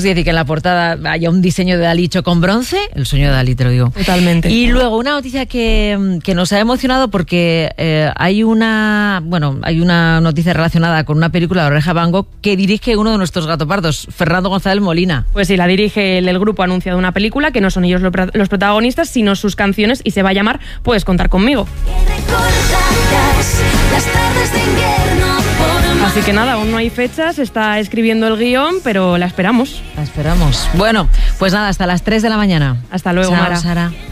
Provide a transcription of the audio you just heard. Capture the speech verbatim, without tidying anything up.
Es decir, que en la portada haya un diseño de Dalí hecho con bronce, el sueño de Dalí, te lo digo. Totalmente. Y luego una noticia que, que nos ha emocionado porque eh, hay una bueno hay una noticia relacionada con una película de Oreja Van Gogh que dirige uno de nuestros gatopardos, Fernando González Molina. Pues sí, la dirige el, el grupo, ha anunciado una película que no son ellos lo, los protagonistas, sino sus canciones, y se va a llamar Puedes contar conmigo. Así que nada, aún no hay fechas, está escribiendo el guión, pero la esperamos. La esperamos. Bueno, pues nada, hasta las tres de la mañana. Hasta luego, Chao, Mara. Sara.